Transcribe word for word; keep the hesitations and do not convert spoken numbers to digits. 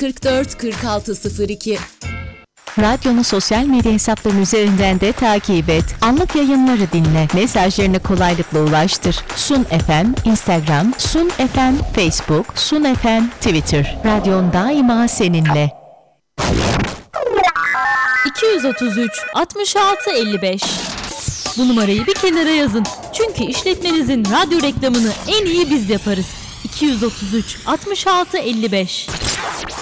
kırk dört kırk altı sıfır iki. Radyonu sosyal medya hesapları üzerinden de takip et. Anlık yayınları dinle. Mesajlarını kolaylıkla ulaştır. Sun F M, Instagram, Sun F M, Facebook, Sun F M, Twitter. Radyon daima seninle. iki yüz otuz üç altmış altı elli beş. Bu numarayı bir kenara yazın. Çünkü işletmenizin radyo reklamını en iyi biz yaparız. iki yüz otuz üç altmış altı elli beş.